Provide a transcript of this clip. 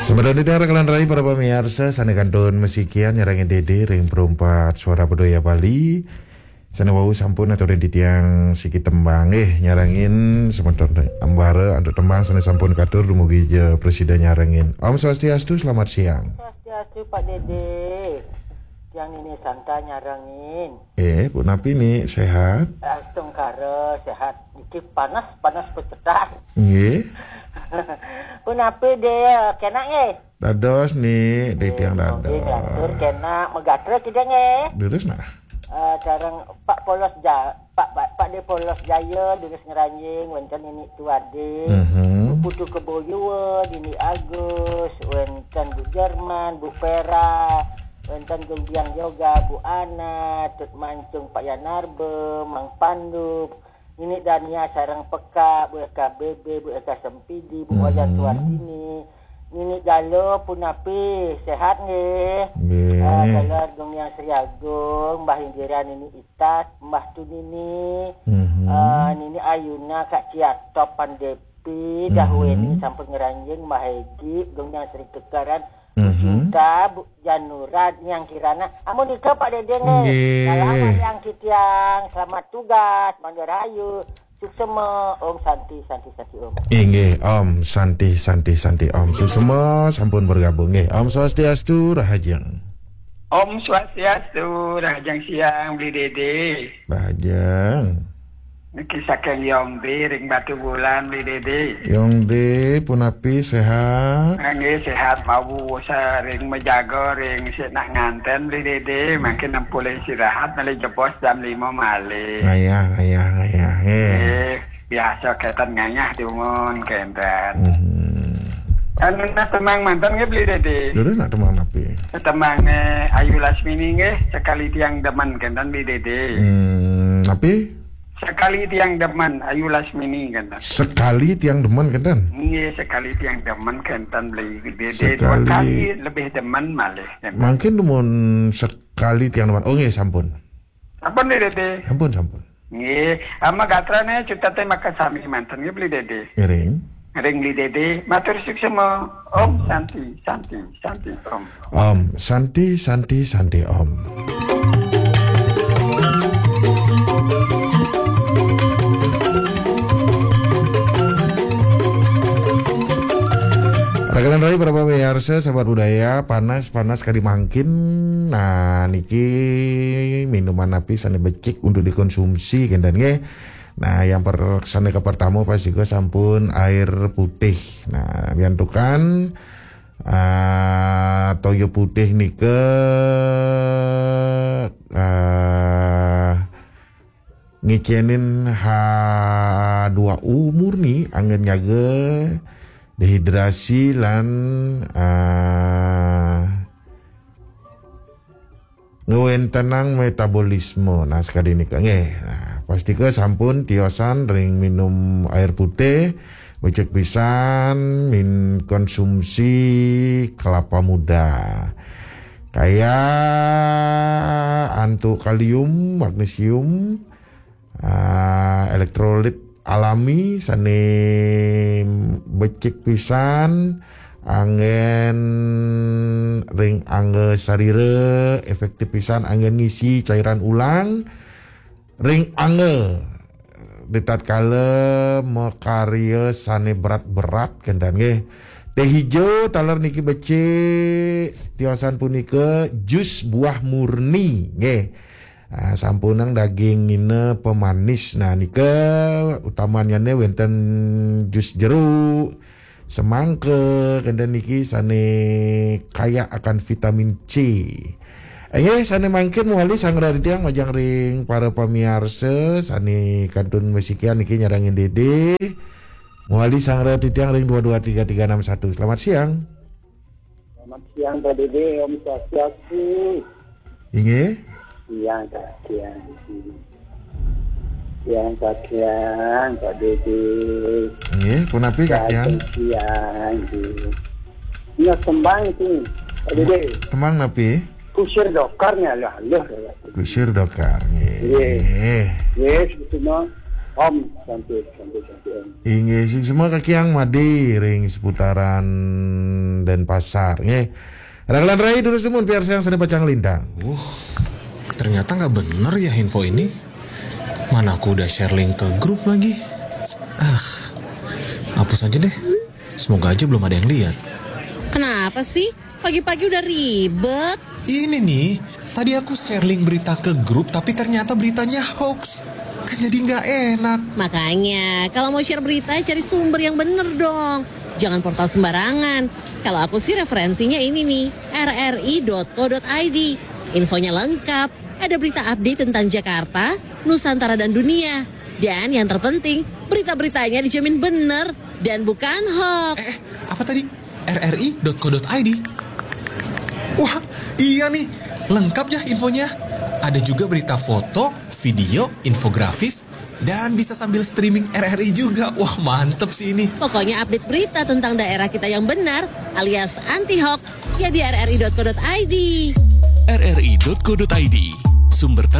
Sebenarnya di rekalan rai para pemirsa sana kantun musikian nyarangin dede ring perumpat suara budaya Bali sana wau sampun atau di tiang sikit tembang nyarangin sebentar ambara untuk tembang sana sampun katur dumugi je presiden nyarangin. Om Swastiastu, selamat siang. Swastiastu Pak Dede. Yang ini santai nyarangin. Bu Napi nih sehat? Tungkara sehat. Iki panas pecetak. Nggih. Bu Napi deh kena nge? Dados nih di tiang dados. Ngatur kena megatre kita nge? Terus nah. Carang Pak De Polos Jaya terus ngeranjing wenten ini tuade. Putu Keboyo dini Agus wenten Bu Jerman Bu Pera wenten Gumbiang Yoga Bu Ana Tut Mancung Pak Yanarbe Mang Pandu ini Dania sarang Peka Bu Eka BB Bu Eka Sempidi Bu Wajan Suartini ini Galo Punapi sehat nggih. Galar dong yang Sri Agung Mbah Indiran ini Itas Mbah Tunini ini Ayuna Kak Ciatop Pandepi Dahweni sampai ngeranjing Mbah Hegi dong yang Sri Kekaran Cinta Bu Janurat yang kirana amun ika Pak Dede nggih. Salaman yang kitiang selamat tugas Mandarayu. Suksema Om Santi Om. Nggih, Om Santi Om. Suksema sampun bergabung nggih. Om Swastiastu rahajeng. Om Swastiastu rahajeng siang beli Dede. Rahajeng. Niki saking Yongde ring Batu Bulan beli Dede. Yongde punapi sehat? Nggih sehat mau ring menjaga ring nak nganten beli Dede makin nampule istirahat nali jebos jam 5 malih. Ngayah. Biasa ketan ngayah diumun kenten. Anu nak temang mantan nggih beli Dede. Dulu nak temang napi. Temang Ayu Lasmini nggih sekali tiang demen kenten beli Dede. Napi? Sekali tiang demen Ayu Lasmini kenten. Sekali tiang demen kenten? Iya sekali tiang demen kenten beli Dede. Dua kali lebih demen malih. Mungkin demen sekali tiang demen. Oh nggih sampun. Sampun Dede. Sampun. Nggih, ama gatrane cuta teh makan sami manten nggih beli Dede. Ring beli Dede. Matur suksema Om Santi Om. Om Santi Om. Rekanan rai para pemirsa sahabat budaya panas kali mangkin. Nah niki minuman api sana becik untuk dikonsumsi kendan nge. Nah yang sana ke pertama pasti ke sampun air putih. Nah biantukan toyo putih nike ngicenin H2U murni angin nyaga dehidrasi lan ngewen tenang metabolisme. Nah sekali ini nggih. Nah, pasti ke sampun tiosan ring minum air putih becek pisan min konsumsi kelapa muda. Kayak antu kalium, magnesium, elektrolit alami sane becik pisan angin ring angge sarire efektif pisan angin ngisi cairan ulang ring angge ditatkala makarya sane berat-berat kendan nggih. Teh hijau taler niki becik tiosan punika jus buah murni nggih. Nah, sampunang daging nina pemanis. Nah nika utamanya wenten jus jeruk, semangka, kendan niki sane kaya akan vitamin C. Sane mangkin muali sang radiang majang ring para pemirsa sane kantun musikian niki nyarangin Dede. Muali sang radiang ring 223361. Selamat siang. Selamat siang Pak Dede, Om Swastiastu. Inge? Siang Pak Dede. Nggih, punapi kakian? Siang. Iya tembang itu Pak Dede. Tembang napi? Kusir dokarnya lah. Kusir dokar. Nggih. Yes, semua Om sampai Om. Inggih semua kakiang madi ring seputaran Denpasar. Nge. Raglan Rai terus demun biar sayang seni pacang lintang. Ternyata nggak bener ya info ini. Mana aku udah share link ke grup lagi. Hapus aja deh. Semoga aja belum ada yang lihat. Kenapa sih? Pagi-pagi udah ribet. Ini nih, tadi aku share link berita ke grup tapi ternyata beritanya hoax. Kan jadi nggak enak. Makanya, kalau mau share berita cari sumber yang bener dong. Jangan portal sembarangan. Kalau aku sih referensinya ini nih, rri.co.id. Infonya lengkap. Ada berita update tentang Jakarta, Nusantara dan dunia. Dan yang terpenting, berita-beritanya dijamin bener dan bukan hoax. Apa tadi? rri.co.id. Wah, iya nih. Lengkap ya infonya. Ada juga berita foto, video, infografis, dan bisa sambil streaming RRI juga. Wah, mantep sih ini. Pokoknya update berita tentang daerah kita yang benar alias anti-hoax ya di rri.co.id. rri.co.id, sumber terbaik